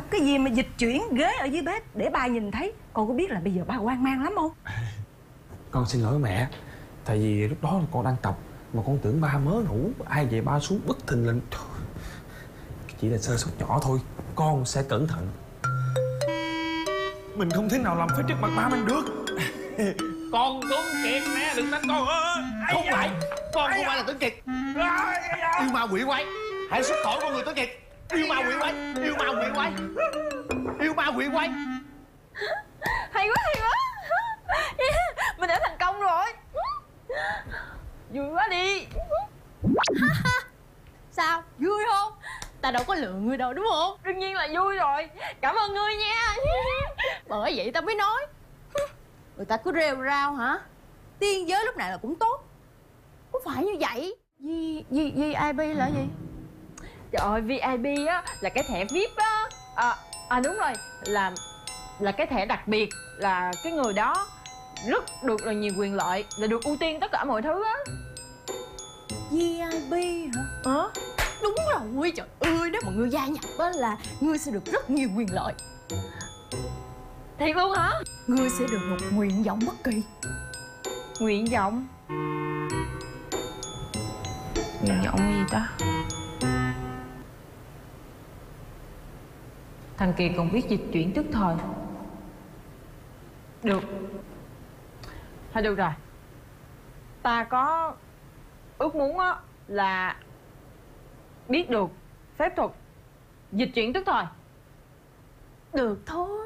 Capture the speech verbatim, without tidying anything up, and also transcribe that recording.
cái gì mà dịch chuyển ghế ở dưới bếp để ba nhìn thấy. Con có biết là bây giờ ba hoang mang lắm không? Con xin lỗi mẹ. Tại vì lúc đó là con đang tập, mà con tưởng ba mới ngủ, ai về ba xuống bất thình lình. Chỉ là sơ suất nhỏ thôi, con sẽ cẩn thận. Mình không thể nào làm phải trước mặt ba mình được. Con Tuấn Kiệt nè, đừng đánh con ơi. Không phải, con không phải là Tuấn Kiệt. Yêu ma quỷ quái, hãy xuất khỏi con người Tuấn Kiệt. Yêu ma quỷ quái, yêu ma quỷ quái, yêu ma quỷ quái. Hay quá, hay quá. Yeah, mình đã thành công rồi. Vui quá đi. Sao, vui không? Ta đâu có lừa ngươi đâu đúng không? Đương nhiên là vui rồi. Cảm ơn ngươi nha. Bởi vậy tao mới nói, người ta cứ rêu rao hả, tiên giới lúc nào là cũng tốt. Có phải như vậy? V, v, vê i pê là gì? Trời ơi, vê i pê á là cái thẻ vi ai pi á. À, à đúng rồi, là là cái thẻ đặc biệt, là cái người đó rất được là nhiều quyền lợi, là được ưu tiên tất cả mọi thứ á. vê i pê hả? Ờ, đúng rồi, trời ơi, nếu mà ngươi gia nhập á là ngươi sẽ được rất nhiều quyền lợi. Thiệt luôn hả? Ngươi sẽ được một nguyện vọng bất kỳ. Nguyện vọng? Nguyện vọng gì ta? Thằng Kiệt còn biết dịch chuyển tức thời. Được. Thôi được rồi. Ta có ước muốn á là biết được phép thuật dịch chuyển tức thời. Được thôi.